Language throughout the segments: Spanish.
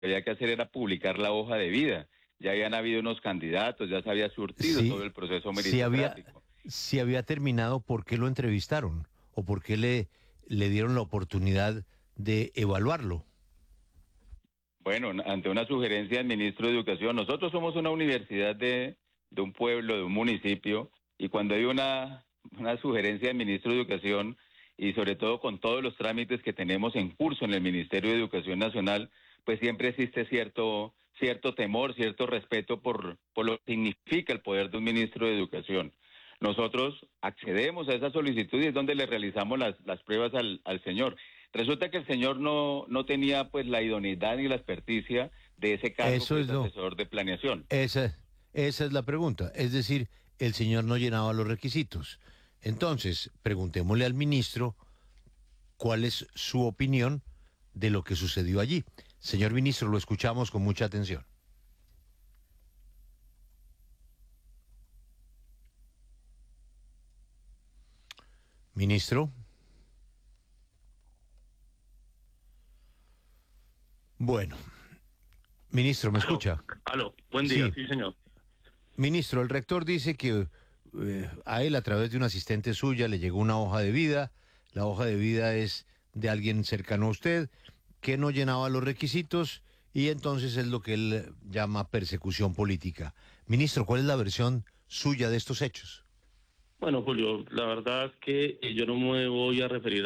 había que hacer era publicar la hoja de vida. Ya habían habido unos candidatos, ya se había surtido todo Sí, el proceso si había, meritocrático. si había terminado, ¿por qué lo entrevistaron? ¿O por qué le dieron la oportunidad de evaluarlo? Bueno, ante una sugerencia del ministro de Educación, nosotros somos una universidad de un pueblo, de un municipio, y cuando hay una sugerencia del ministro de Educación, y sobre todo con todos los trámites que tenemos en curso en el Ministerio de Educación Nacional, pues siempre existe cierto temor, cierto respeto por lo que significa el poder de un ministro de Educación. Nosotros accedemos a esa solicitud y es donde le realizamos las pruebas al señor. Resulta que el señor no tenía pues la idoneidad ni la experticia de ese cargo Eso que es es lo, asesor de planeación. esa, esa es la pregunta. Es decir, el señor no llenaba los requisitos. Entonces, preguntémosle al ministro cuál es su opinión de lo que sucedió allí. Señor ministro, lo escuchamos con mucha atención. Ministro, bueno, ministro, ¿me Aló, escucha? aló, buen día, Sí, sí, señor. ministro, el rector dice que a él a través de una asistente suya le llegó una hoja de vida. La hoja de vida es de alguien cercano a usted que no llenaba los requisitos y entonces es lo que él llama persecución política. Ministro, ¿cuál es la versión suya de estos hechos? Bueno, Julio, la verdad es que yo no me voy a referir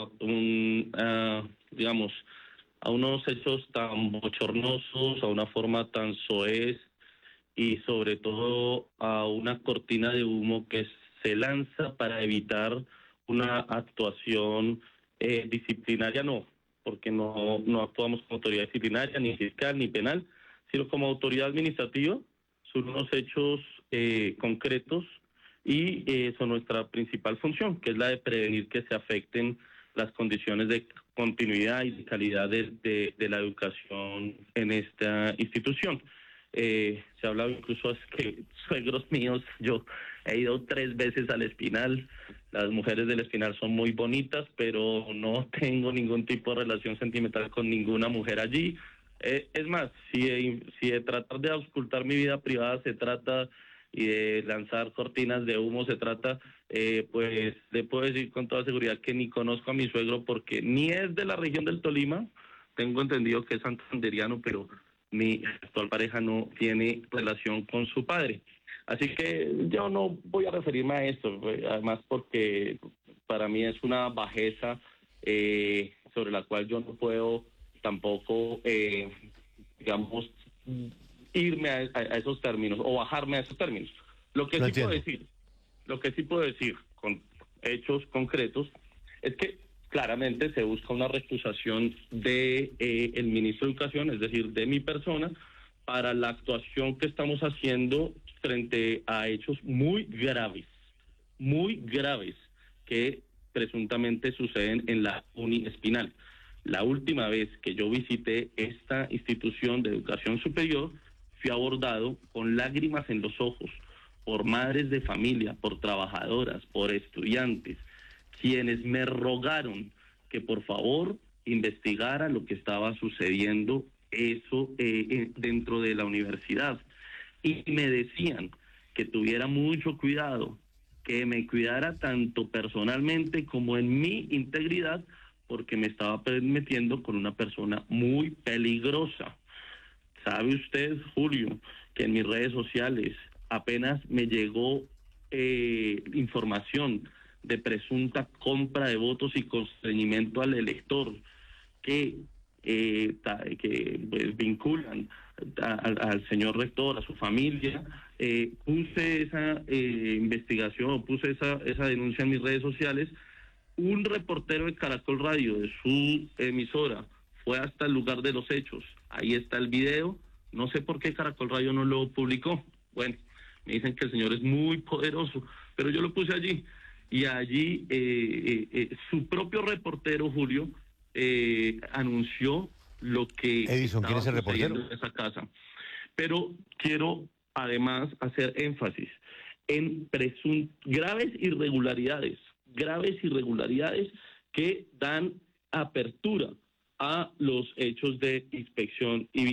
digamos, a unos hechos tan bochornosos, a una forma tan soez y sobre todo a una cortina de humo que se lanza para evitar una actuación disciplinaria, no, porque no actuamos como autoridad disciplinaria, ni fiscal, ni penal, sino como autoridad administrativa. Son unos hechos concretos y son nuestra principal función, que es la de prevenir que se afecten las condiciones de continuidad y de calidad de la educación en esta institución. Se ha hablado incluso es que suegros míos, yo he ido 3 veces al Espinal, las mujeres del Espinal son muy bonitas, pero no tengo ningún tipo de relación sentimental con ninguna mujer allí. Es más, si de tratar de auscultar mi vida privada se trata y de lanzar cortinas de humo se trata, pues le puedo decir con toda seguridad que ni conozco a mi suegro porque ni es de la región del Tolima, tengo entendido que es santanderiano, pero mi actual pareja no tiene relación con su padre. Así que yo no voy a referirme a esto, además porque para mí es una bajeza sobre la cual yo no puedo tampoco, digamos, irme a esos términos o bajarme a esos términos. Lo que Lo sí puedo entiendo. decir, lo que sí puedo decir con hechos concretos es que claramente se busca una recusación de el ministro de Educación, es decir, de mi persona, para la actuación que estamos haciendo frente a hechos muy graves, que presuntamente suceden en la Uni Espinal. La última vez que yo visité esta institución de educación superior, fui abordado con lágrimas en los ojos por madres de familia, por trabajadoras, por estudiantes, quienes me rogaron que por favor investigara lo que estaba sucediendo eso dentro de la universidad. Y me decían que tuviera mucho cuidado, que me cuidara tanto personalmente como en mi integridad, porque me estaba metiendo con una persona muy peligrosa. ¿Sabe usted, Julio, que en mis redes sociales apenas me llegó información de presunta compra de votos y constreñimiento al elector que, que pues, vinculan al señor rector, a su familia? Puse esa investigación, puse esa denuncia en mis redes sociales. Un reportero de Caracol Radio, de su emisora, fue hasta el lugar de los hechos. Ahí está el video. No sé por qué Caracol Radio no lo publicó. Bueno, me dicen que el señor es muy poderoso, pero yo lo puse allí. Y allí su propio reportero, Julio, anunció lo que Edison, ¿quién es estaba el sucediendo reportero? en esa casa. Pero quiero además hacer énfasis en graves irregularidades que dan apertura a los hechos de inspección y